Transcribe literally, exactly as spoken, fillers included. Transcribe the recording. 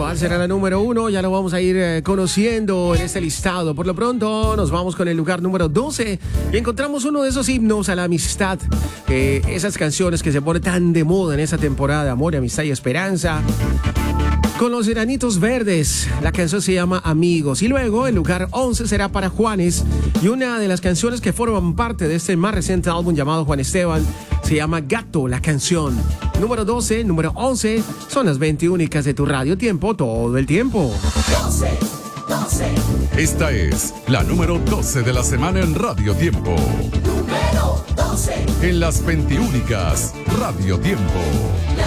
¿Cuál será la número uno? Ya lo vamos a ir eh, conociendo en este listado. Por lo pronto nos vamos con el lugar número doce y encontramos uno de esos himnos a la amistad. Eh, esas canciones que se ponen tan de moda en esta temporada. Amor, amistad y esperanza. Con los Enanitos Verdes, la canción se llama Amigos. Y luego el lugar once será para Juanes. Y una de las canciones que forman parte de este más reciente álbum llamado Juan Esteban se llama Gato, la canción. Número doce, número once son las veinte únicas de tu Radio Tiempo todo el tiempo. doce, doce. Esta es la número doce de la semana en Radio Tiempo. Número doce. En las veinte únicas Radio Tiempo. La